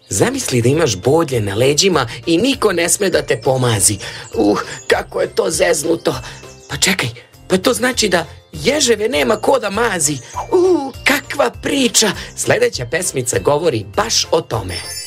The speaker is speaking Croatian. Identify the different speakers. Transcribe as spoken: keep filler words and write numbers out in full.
Speaker 1: Zamisli da imaš bodlje na leđima i niko ne sme da te pomazi. Uh, kako je to zeznuto. Pa čekaj, pa to znači da ježeve nema ko da mazi. Uh, kakva priča. Sljedeća pesmica govori baš o tome.